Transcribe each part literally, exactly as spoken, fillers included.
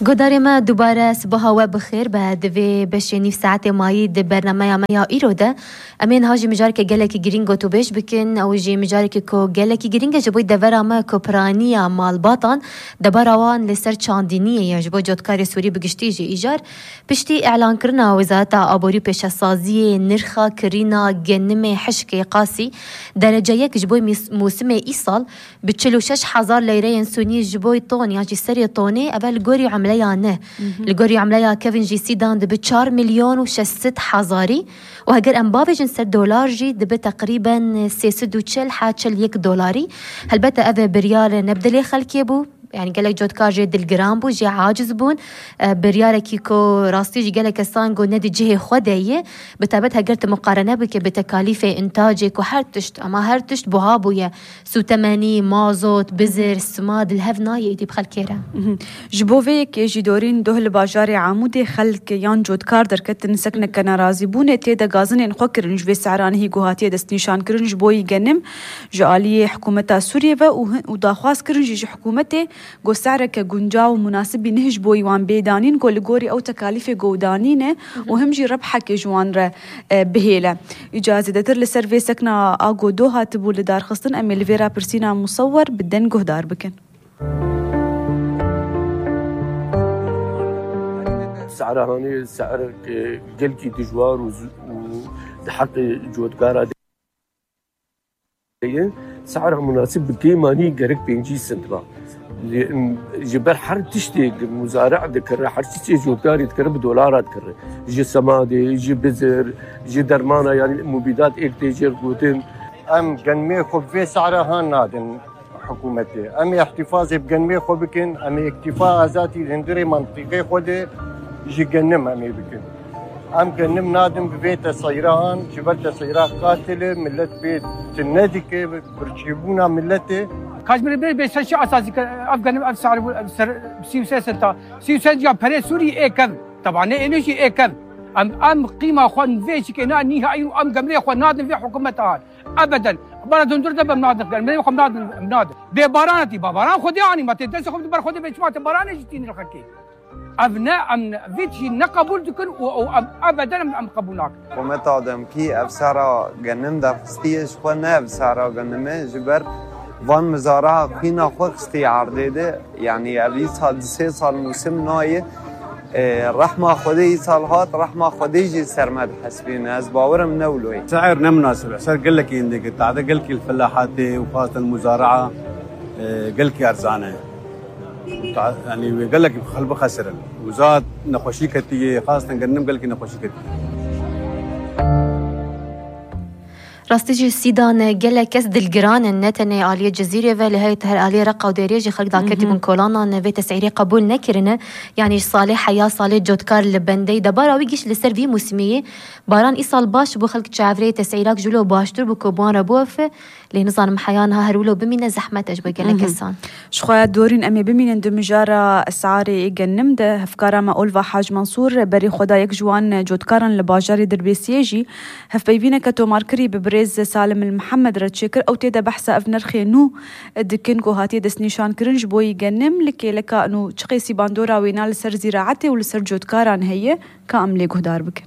گوداری ما دوباره صبح و بخیر به دوی بشینی ساعت مایی د برنامه ما ایروده امین هاجی مجاری که گله کی گرینگو تو بش بکن او جی مجاری که کو گله کی گرینگ جبوی دورا ما کوپرانیا مالباتان دبروان لسر چاندینیه جبو جودکاری سوری بگشتی جی ایجار پشتی اعلان کرنا وزارت آبوری پیش سازی نرخا کرینا گنم حشک قاسی درجه یک جبوی موسم ای سال به چهل و شش هزار لیره سونی جبوی طن یا جی سری طنه اول گوری عمل عمليانه الجوري عمليا كيفن جي سيدان دب چهار مليون و شصت حزاري وهجر امبابي جنسر دولار جي دب تقريبا سيسد وچل حاچل يك دولاري هلبته افا بريال نبدلي خلكي بو يعني قالك جودكار جي دل جرام بو جي عاجز بون بريال كيكو راستي جي قالك سانغو ندي جهه خديه بتابتها قلت مقارنه بك بتكاليف انتاجك وهرتشت اما هرتشت بوهابويا سو ثمانية مازوت بزر سماد الهفنا يدي بخلكيره جبوفيك يجي دورين دوه الباجاري عمودي خلك يان جودكار دركت نسكن كنا راضي بون تيدا غازن نخكر نجوي سعران هي جوهاتي دستنيشان كرن جبوي جنم جاليه حكومه سوريا وداخواس كرن جي حكومته گو سعره که گنجاو مناسبی نهج بوی وان بیدانین گو لگوری او تکالیف گودانینه و همجی ربحه که جوان را بهیله اجازه دتر لسروی سکنا آگو دو هاتبو لدار خستن امی لویرا پرسینا مصور بدن گهدار بکن سعره هاني سعر قلقي دجوار وحق جودكارا سعرها مناسب بكيماني قرق بينجي سنتبا جبر حر تشتي مزارع ذكر حر تشتي جودكاري ذكر بدولارات ذكر جي سمادي جي بزر جي درمانا يعني مبيدات اك تيجر بوتين ام جنمي خب في سعرها هان نادن حكومتي ام احتفاظ بجنمي خبكن ام اكتفاء ذاتي هندري منطقي خود جي جنم ام بكن ام جنم نادم ببيت صيران جبرت صيران قاتله ملت بيت الناديك برشيبونا ملتي كاشمير بي بيسشي اساسي افغان افسر سيوسه سنتا سيوسه جا بري سوري اكن طبعا انشي اكن ام ام قيمه خون فيش كنا نهائي ام جمري خون نادم في حكومتها ابدا برا دندر دب منادق جمري خون نادم منادق ببارانتي بباران خدي يعني ما تدس خد بر خدي بيشمات باران جتين الخكي ابناء ام فيتشي نقبول تكن ابدا ام قبولك حكومت ادم كي افسر جنم دفستيش خو نه افسر جنم جبر وان مزارع خينا خو استعار ده يعني ابي سال سه سال موسم نايه رحمه خدي سالهات رحمه خدي جي سرمد حسبين از باورم نولوي سعر نمناسب سعر قال لك عندك تعال قال لك الفلاحات وخاصه المزارعه قال لك ارزانه يعني قال لك خلب خسر وزاد نخوشي كتي خاصه قنم قال لك نخوشي كتي راستيجي السيدان قال كاس دلجران النتني آلية جزيرة فلهي تهر آلية رقة وديريجي خلق ذاكرتي من كولانا نبي تسعيري قبول نكرنا يعني صالح حياة صالح جودكار لبندي دبارا ويجيش لسر في موسمية باران إيصال باش بو خلق شعفري تسعيراك جلو باشتر بو كوبان ربوف لنظام حيانها هرولو بمين زحمة أجبا قال كسان شخوات دورين أمي بمين دمجارة أسعاري جنم ده هفكارا ما أولفا حاج منصور بري خدا يك جوان جودكارن لباجاري دربيسيجي هف بيبينا كتو ماركري ببريز سالم المحمد رتشكر أو تيدا بحثة أفنرخي نو دكنكو هاتي دس نيشان كرنج بوي جنم لكي لكا أنو تشقيسي باندورا وينا لسر زراعتي ولسر جودكاران هي كأملي قهدار بكن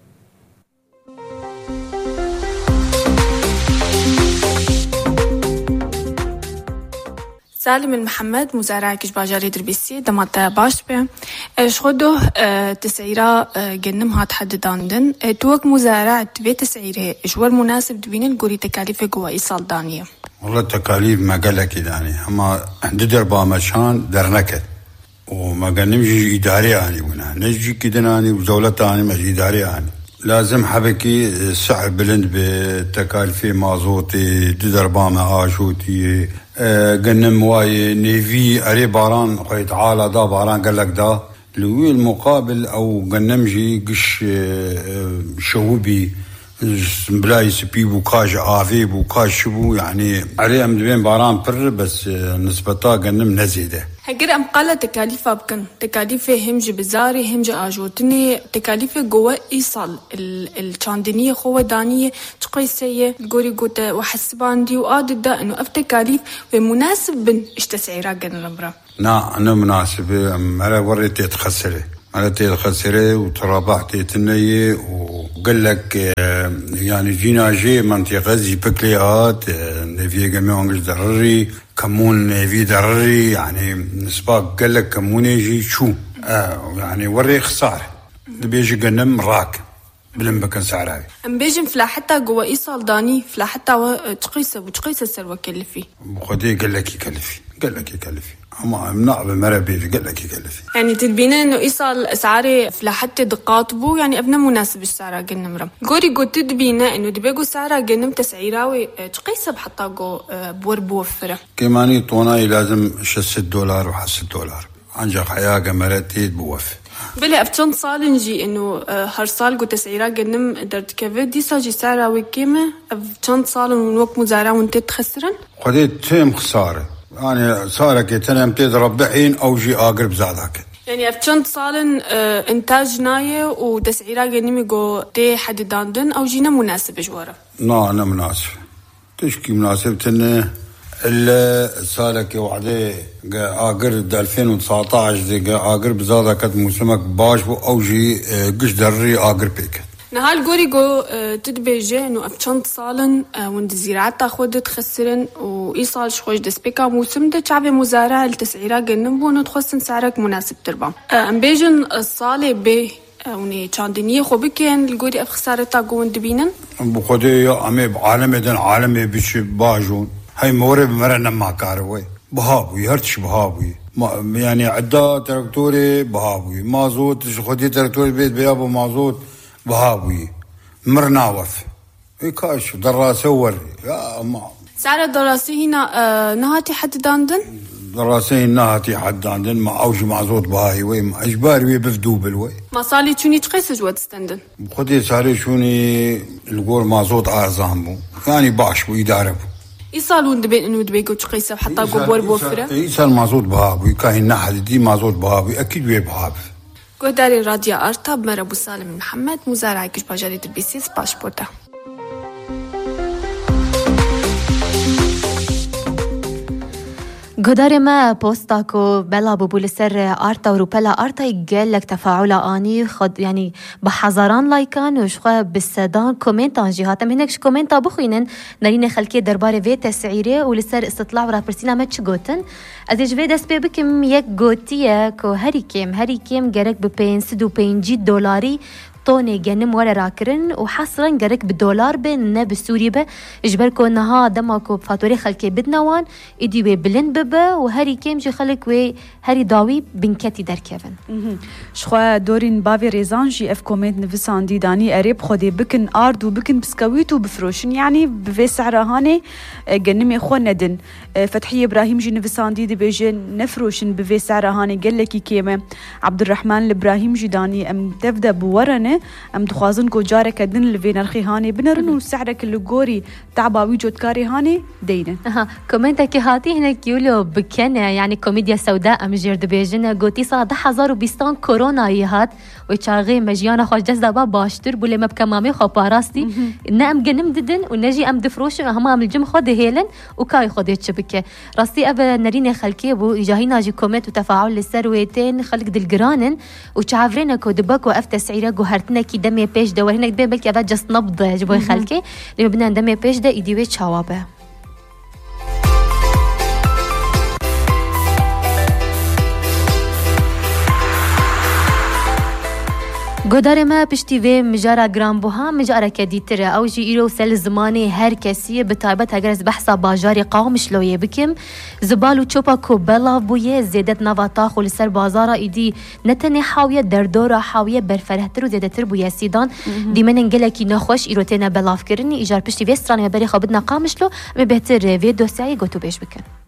سالم المحمد مزارع كش باجاري دربيسي دماتا باش به شخدو تسعيرا جنم هات حد داندن توك مزارع تبي تسعيره جوار مناسب دبين الجوري تكاليف جوا إيصال دانية والله التكاليف ما قالك يعني أما ندير بامشان درنكت وما قنمجي إداري يعني ونا نجي كده يعني وزولة يعني ما إداري يعني لازم حبكي السعر بلند بتكاليف مازوتي دير بامه آشوتي قنم واي نيفي أري باران خوي تعالى دا باران قال لك دا لوي المقابل أو قنمجي قش شوبي بلاي سبي بوكاج آفي بوكاج شبو يعني أري أم دبين باران بر بس نسبتا قنم نزيده هجر أم قال تكاليفها بكن تكاليفه همج بزاري همج آجوتني تكاليفه جوا إيصال الشاندنية خو دانية تقيسية جوري جوتا وحسباندي وقاد دا إنه أفتكاليف ومناسب بن إشتسعيرا جن الأمر نا أنا مناسبة مرة وريتي تخسره مرة تخسره وترابحتي تنية وقال لك يعني جينا جي منطقة زي بكليات نفي جميعهم درري كمون نفي درري يعني نسباق قال لك كمون يجي شو آه يعني وري خسارة بيجي جنم راك بلن بكن سعراوي ام بيجم فلا حتى جوا ايصال داني فلا حتى تقيسه وتقيسه سر وكلفي بخدي قال لك يكلفي قال لك يكلفي اما منع بمربي قال لك يكلفي يعني تدبينا انه ايصال اسعاري فلا حتى دقات بو يعني ابنا مناسب السعر جنم رم غوري جو تدبينا انه دبيجو سعر جنم تسعيراوي تقيسه بحتى جو بور بوفره كماني طوناي لازم ست دولار وحس دولار عنجا حياه جمرتي بوف بلي أفتون صال نجي إنه هرصال قو تسعيرا جنم درت كذا دي ساجي سعرها وكيمة أفتون صال ونوك مزارع وانت تخسرن خديت تيم خسارة يعني صار كتنا متضرب بحين أو جي أقرب زادك يعني أفتون صال إنتاج ناية وتسعيرا جنم يقو تي حد داندن أو جينا مناسب جواره لا أنا مناسب تشكي مناسب تنه اللي سالك وعدي آقر ألفين وتسعة عشر دي آقر بزادة كت موسمك باش بو أو جي قش دري آقر بيكت نهال قوري قو تدبيجي إنه أفشانت صالن وند زراعة تاخد تخسرن وإيصال شخوش دسبيكا موسم ده شعبي مزارع التسعيرا جنن بو ندخسن سعرك مناسب تربا أم بيجن الصالي بي وني چاندنی خوبی کن الگوری اف خسارة تاقون دبینن بخودی امی بعالم دن عالمی بیش باجون هاي مورب مرنا ما كاروي بهابوي هرتش بهابوي يعني عدا تركتوري بهابوي مازوت خدي تركتوري بيت بيابو مازوت بهابوي مرنا وف يكاش دراسة وري يا ما سعر الدراسة هنا آه نهاتي حد داندن دراسة نهاتي حد داندن ما أوج مازوت بهاي وي ما إجباري وي بفدو بالوي ما صالي توني تقيس جوات ستندن خدي ساري شوني الجور مازوت أرزان بو يعني باش بو يدارب إيصالون دبين إنه دبيجو تقيسه حتى قبور بوفرة إيصال مازوت بهابوي كاين نحل دي مازوت بهابوي أكيد وي بهاب قداري راديا أرتاب مر أبو سالم محمد مزارع كش باجاري تربيسيس باشبورتا قدر ما بوستاكو بلا بقول سر آرتا وروبلا آرتا يقال لك تفاعل آني خد يعني بحذران لايكان وشخوا بالسدان كومنتان جهات من هناك كومنتا بخينن نرينا خلكي دربار في تسعيره ولسر استطلاع ورا برسينا ما تشغوتن ازيج في دس بكم يك غوتيه كو هري كيم هري كيم جرك ببين سدو بين جي دولاري طوني جنم ولا راكرن وحصرا جرك بالدولار بين بالسوري به اجبركو انها دماكو فاتوري خلكي بدنوان ادي وي بلن ببا وهري كيم جي خلك وي هري داوي بنكتي در كيفن شخوا دورين بافي ريزان جي اف كومنت نفسان دي داني اريب خدي بكن ارد وبكن بسكويت وبفروشن يعني بفي سعر هاني جنمي خو ندن فتحي ابراهيم جي نفسان دي دي بيجي نفروشن بفي سعر هاني قال لك كيما عبد الرحمن الابراهيم جي داني ام تبدا بورنه ام دخوازن کو جارك دن لفي نرخي هاني بنرن وسعرك اللي غوري تعباوي جودكاري هاني دينا اها كومنتك هاتي هنا كيولو بكنا يعني كوميديا سوداء ام جرد بيجنا غوتي صاد حزار وبيستان كورونا يهات ويشاغي مجيانا خوش جذبا باشتر بولي مبكمامي خو باراستي نام جنم ددن ونجي ام دفروش هما ام الجم خد هيلن وكاي خد شبكه راستي ابا نرينا خلكي بو جاهينا جي كومنت وتفاعل للسرويتين خلق دلجرانن وتشافرينا كو دبك وقف تسعيره جوهرتنا كي دمي بيش ده وهنا بين بلكي ابا جست نبض جبوي خلكي لما بدنا دمي بيش ده يديوي تشاوابه قدر ما بشتي مجارة جرام بوها مجارة كديترة أو جي إيرو سل زماني هر كسي بتايبت هجرس بحثا باجاري قاوم شلوية بكم زبالو تشوبا كوبلا بويه زيادت نواتاخ ولسر بازارة إيدي نتني حاوية دردورة حاوية برفرهتر وزيادتر بويه سيدان دي من انجلكي نخوش إيرو تينا بلاف كرني إيجار بشتي في استراني بري خابدنا قامشلو مبهتر فيديو سعي قوتو بيش بكن